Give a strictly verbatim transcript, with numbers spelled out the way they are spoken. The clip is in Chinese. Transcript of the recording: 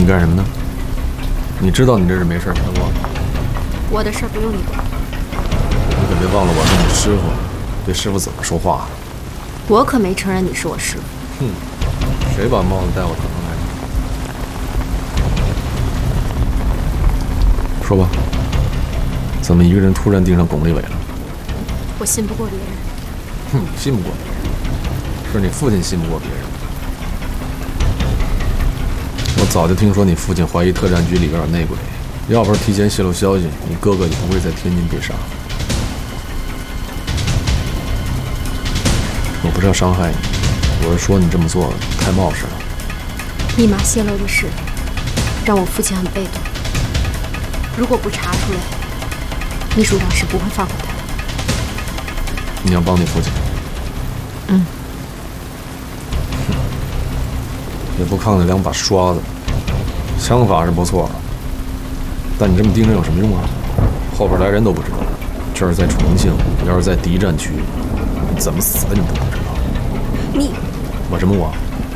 干什么呢？你知道你这是没事，别忘了。 我的事不用你管。 你可别忘了我是你师傅，对师傅怎么说话。 我可没承认你是我师傅。 哼，谁把帽子戴我头上来着？说吧，怎么一个人突然盯上巩立伟了？ 我信不过别人。 哼，你信不过别人，是你父亲信不过别人。我早就听说你父亲怀疑特战局里边有内鬼，要不是提前泄露消息，你哥哥也不会在天津被杀。我不是要伤害你，我是说你这么做太冒失了。 密码泄露的事，让我父亲很被动。如果不查出来，秘书长是不会放过他的。 你要帮你父亲？ 嗯。 也不看看那两把刷子，枪法是不错，但你这么盯着有什么用啊？后边来人都不知道，这儿在重庆，要是在敌占区，你怎么死的你都不知道。 你， 我什么我？